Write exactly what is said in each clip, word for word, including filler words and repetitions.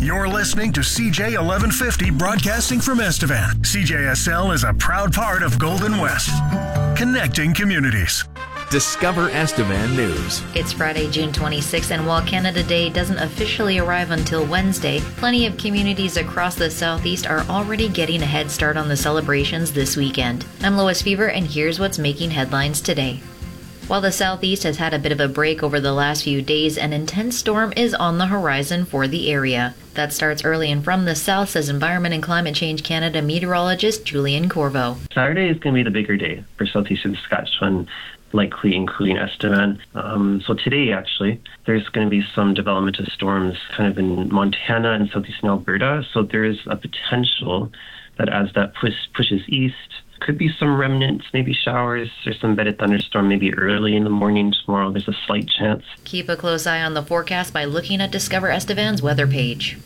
You're listening to C J eleven fifty broadcasting from Estevan. C J S L is a proud part of Golden West, connecting communities. Discover Estevan News. It's Friday, June twenty-sixth, and while Canada Day doesn't officially arrive until Wednesday, plenty of communities across the Southeast are already getting a head start on the celebrations this weekend. I'm Lois Fever, and here's what's making headlines today. While the Southeast has had a bit of a break over the last few days, an intense storm is on the horizon for the area. That starts early and from the south, says Environment and Climate Change Canada meteorologist Julian Corvo. Saturday is going to be the bigger day for southeastern Saskatchewan, likely including Estevan. Um, so today, actually, there's going to be some development of storms kind of in Montana and southeastern Alberta. So there is a potential that as that push, pushes east, could be some remnants, maybe showers or some embedded thunderstorm maybe early in the morning tomorrow. There's a slight chance. Keep a close eye on the forecast by looking at Discover Estevan's weather page.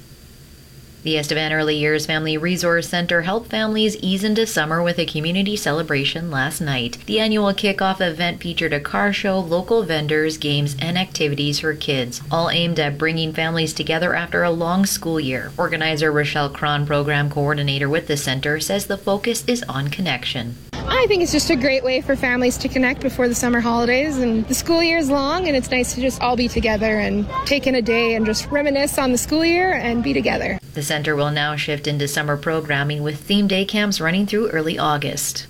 The Estevan Early Years Family Resource Center helped families ease into summer with a community celebration last night. The annual kickoff event featured a car show, local vendors, games, and activities for kids, all aimed at bringing families together after a long school year. Organizer Rochelle Cron, program coordinator with the center, says the focus is on connection. I think it's just a great way for families to connect before the summer holidays, and the school year is long, and it's nice to just all be together and take in a day and just reminisce on the school year and be together. The center will now shift into summer programming with theme day camps running through early August.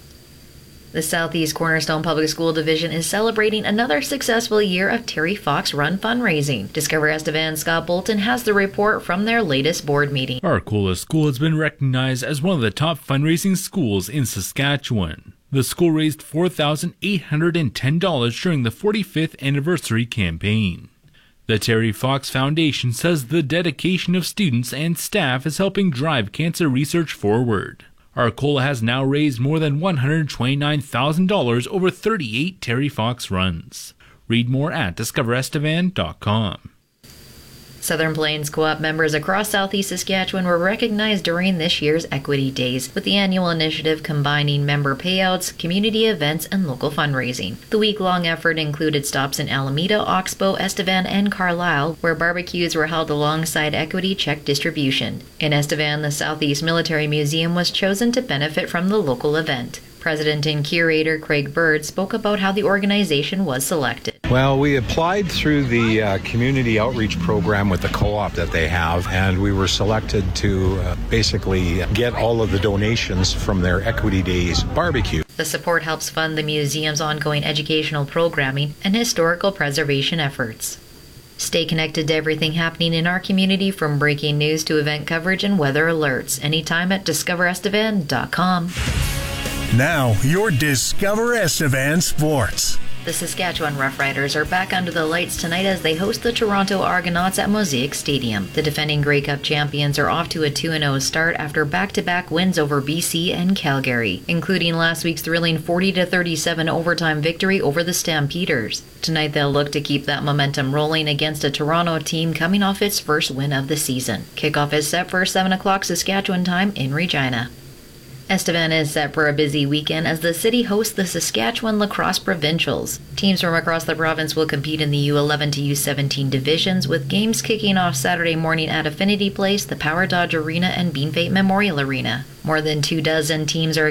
The Southeast Cornerstone Public School Division is celebrating another successful year of Terry Fox Run fundraising. Discover Estevan's Scott Bolton has the report from their latest board meeting. Arcola School has been recognized as one of the top fundraising schools in Saskatchewan. The school raised four thousand eight hundred ten dollars during the forty-fifth anniversary campaign. The Terry Fox Foundation says the dedication of students and staff is helping drive cancer research forward. Arcola has now raised more than one hundred twenty-nine thousand dollars over thirty-eight Terry Fox runs. Read more at discover estevan dot com. Southern Plains Co-op members across southeast Saskatchewan were recognized during this year's Equity Days, with the annual initiative combining member payouts, community events, and local fundraising. The week-long effort included stops in Alameda, Oxbow, Estevan, and Carlisle, where barbecues were held alongside equity check distribution. In Estevan, the Southeast Military Museum was chosen to benefit from the local event. President and curator Craig Bird spoke about how the organization was selected. Well, we applied through the uh, community outreach program with the co-op that they have, and we were selected to uh, basically get all of the donations from their Equity Days barbecue. The support helps fund the museum's ongoing educational programming and historical preservation efforts. Stay connected to everything happening in our community, from breaking news to event coverage and weather alerts, anytime at discover estevan dot com. Now, your Discover Estevan Sports. The Saskatchewan Roughriders are back under the lights tonight as they host the Toronto Argonauts at Mosaic Stadium. The defending Grey Cup champions are off to a two and oh start after back-to-back wins over B C and Calgary, including last week's thrilling forty to thirty-seven overtime victory over the Stampeders. Tonight they'll look to keep that momentum rolling against a Toronto team coming off its first win of the season. Kickoff is set for seven o'clock Saskatchewan time in Regina. Estevan is set for a busy weekend as the city hosts the Saskatchewan Lacrosse Provincials. Teams from across the province will compete in the U eleven to U seventeen divisions, with games kicking off Saturday morning at Affinity Place, the Power Dodge Arena, and Beanfate Memorial Arena. More than two dozen teams are